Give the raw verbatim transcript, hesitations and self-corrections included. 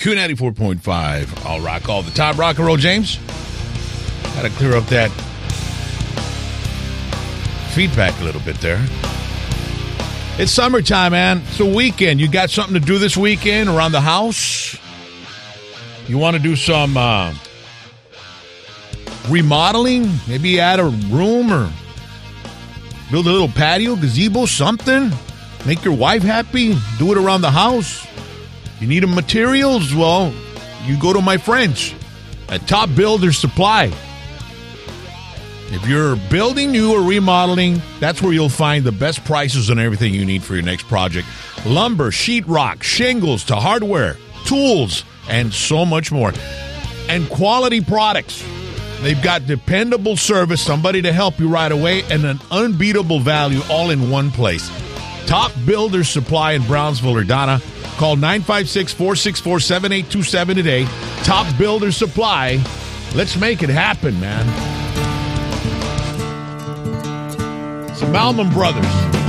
Q ninety-four point five. I'll rock all the time. Rock and roll, James. Got to clear up that feedback a little bit there. It's summertime, man. It's a weekend. You got something to do this weekend around the house? You want to do some uh, remodeling? Maybe add a room or build a little patio, gazebo, something? Make your wife happy? Do it around the house? You need materials? Well, you go to my friends at Top Builder Supply. If you're building new or remodeling, that's where you'll find the best prices on everything you need for your next project. Lumber, sheetrock, shingles to hardware, tools, and so much more. And quality products. They've got dependable service, somebody to help you right away, and an unbeatable value all in one place. Top Builder Supply in Brownsville or Donna. Call nine five six, four six four, seven eight two seven today. Top Builder Supply. Let's make it happen, man. Some Allman Brothers.